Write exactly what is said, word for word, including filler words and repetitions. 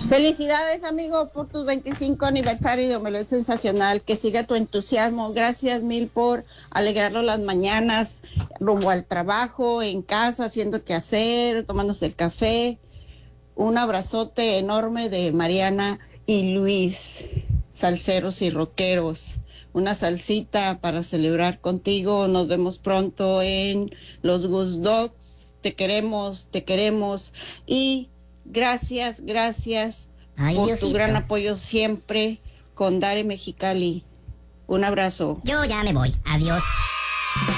Felicidades, amigo, por tu veinticinco aniversario de Omelette Sensacional. Que siga tu entusiasmo. Gracias mil por alegrarnos las mañanas, rumbo al trabajo, en casa, haciendo qué hacer, tomándose el café. Un abrazote enorme de Mariana y Luis, salseros y rockeros. Una salsita para celebrar contigo. Nos vemos pronto en los Goose Dogs. Te queremos, te queremos. Y gracias, gracias Ay, por Diosito. tu gran apoyo siempre con Dare Mexicali. Un abrazo. Yo ya me voy. Adiós.